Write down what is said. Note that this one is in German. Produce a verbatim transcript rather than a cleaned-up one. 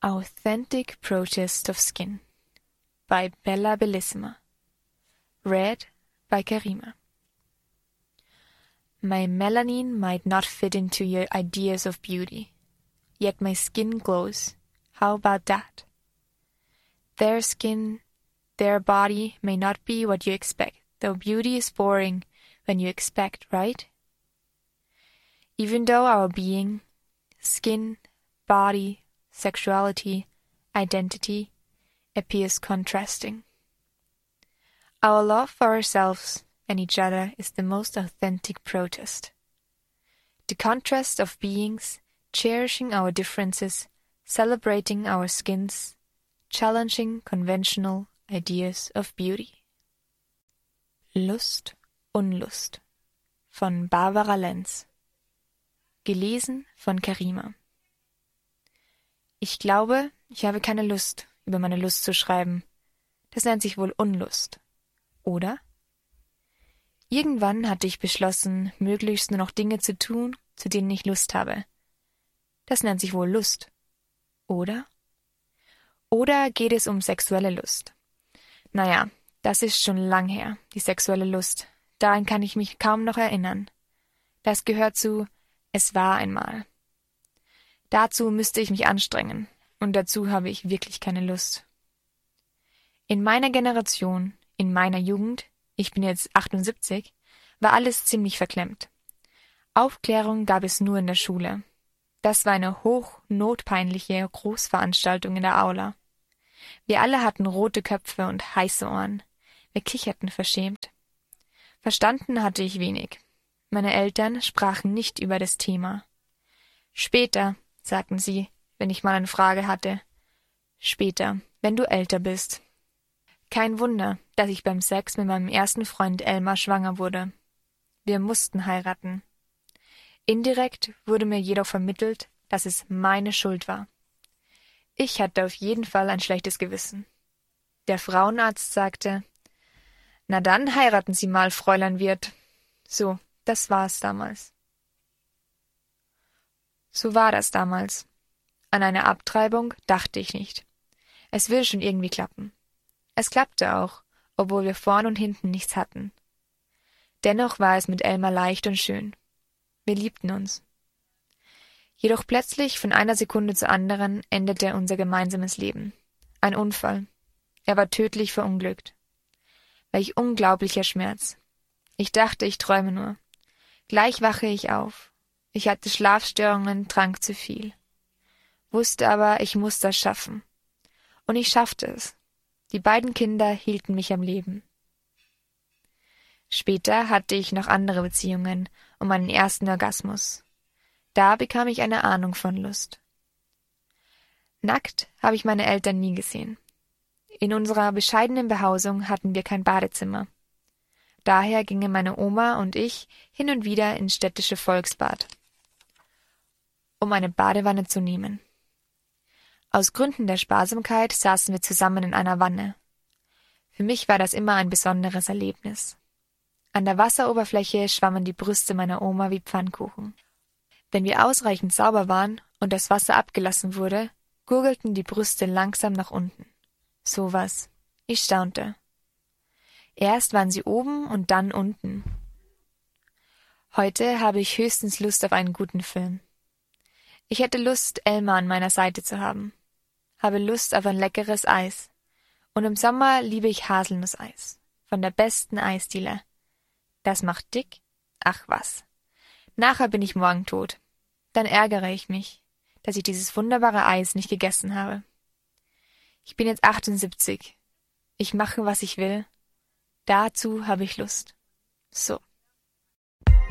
Authentic Protest of Skin by Bella Bellissima. Read by Karima. My melanin might not fit into your ideas of beauty, yet my skin glows. How about that? Their skin, their body may not be what you expect, though beauty is boring when you expect, right? Even though our being, skin, body, sexuality, identity, appears contrasting. Our love for ourselves and each other is the most authentic protest. The contrast of beings, cherishing our differences, celebrating our skins, challenging conventional ideas of beauty. Lust, Unlust von Barbara Lenz. Gelesen von Karima. Ich glaube, ich habe keine Lust, über meine Lust zu schreiben. Das nennt sich wohl Unlust. Oder? Irgendwann hatte ich beschlossen, möglichst nur noch Dinge zu tun, zu denen ich Lust habe. Das nennt sich wohl Lust. Oder? Oder geht es um sexuelle Lust? Naja, das ist schon lang her, die sexuelle Lust. Daran kann ich mich kaum noch erinnern. Das gehört zu Es war einmal. Dazu müsste ich mich anstrengen, und dazu habe ich wirklich keine Lust. In meiner Generation, in meiner Jugend, ich bin jetzt achtundsiebzig, war alles ziemlich verklemmt. Aufklärung gab es nur in der Schule. Das war eine hochnotpeinliche Großveranstaltung in der Aula. Wir alle hatten rote Köpfe und heiße Ohren. Wir kicherten verschämt. Verstanden hatte ich wenig. Meine Eltern sprachen nicht über das Thema. Später, sagten sie, wenn ich mal eine Frage hatte. Später, wenn du älter bist. Kein Wunder, dass ich beim Sex mit meinem ersten Freund Elmar schwanger wurde. Wir mussten heiraten. Indirekt wurde mir jedoch vermittelt, dass es meine Schuld war. Ich hatte auf jeden Fall ein schlechtes Gewissen. Der Frauenarzt sagte, »Na dann heiraten Sie mal, Fräulein Wirth.« So, das war es damals. So war das damals. An eine Abtreibung dachte ich nicht. Es würde schon irgendwie klappen. Es klappte auch, obwohl wir vorn und hinten nichts hatten. Dennoch war es mit Elmar leicht und schön. Wir liebten uns. Jedoch plötzlich von einer Sekunde zur anderen endete unser gemeinsames Leben. Ein Unfall. Er war tödlich verunglückt. Welch unglaublicher Schmerz. Ich dachte, ich träume nur. Gleich wache ich auf. Ich hatte Schlafstörungen, trank zu viel. Wusste aber, ich muss das schaffen. Und ich schaffte es. Die beiden Kinder hielten mich am Leben. Später hatte ich noch andere Beziehungen und meinen ersten Orgasmus. Da bekam ich eine Ahnung von Lust. Nackt habe ich meine Eltern nie gesehen. In unserer bescheidenen Behausung hatten wir kein Badezimmer. Daher gingen meine Oma und ich hin und wieder ins städtische Volksbad, um eine Badewanne zu nehmen. Aus Gründen der Sparsamkeit saßen wir zusammen in einer Wanne. Für mich war das immer ein besonderes Erlebnis. An der Wasseroberfläche schwammen die Brüste meiner Oma wie Pfannkuchen. Wenn wir ausreichend sauber waren und das Wasser abgelassen wurde, gurgelten die Brüste langsam nach unten. So was. Ich staunte. Erst waren sie oben und dann unten. Heute habe ich höchstens Lust auf einen guten Film. Ich hätte Lust, Elmar an meiner Seite zu haben. Habe Lust auf ein leckeres Eis. Und im Sommer liebe ich Haselnusseis. Von der besten Eisdiele. Das macht dick? Ach was. Nachher bin ich morgen tot. Dann ärgere ich mich, dass ich dieses wunderbare Eis nicht gegessen habe. Ich bin jetzt achtundsiebzig. Ich mache, was ich will. Dazu habe ich Lust. So.